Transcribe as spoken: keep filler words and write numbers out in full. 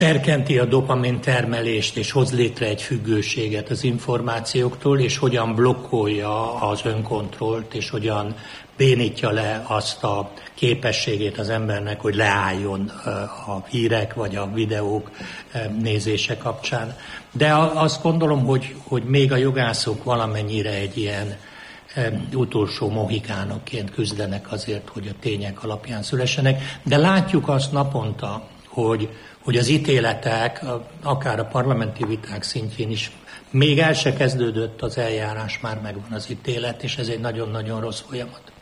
Serkenti a dopamin termelést, és hoz létre egy függőséget az információktól, és hogyan blokkolja az önkontrollt, és hogyan bénítja le azt a képességét az embernek, hogy leálljon a hírek vagy a videók nézése kapcsán. De azt gondolom, hogy, hogy még a jogászok valamennyire egy ilyen utolsó mohikánokként küzdenek azért, hogy a tények alapján szülessenek. De látjuk azt naponta, hogy, hogy az ítéletek, akár a parlamenti viták szintjén is, még el se kezdődött az eljárás, már megvan az ítélet, és ez egy nagyon-nagyon rossz folyamat.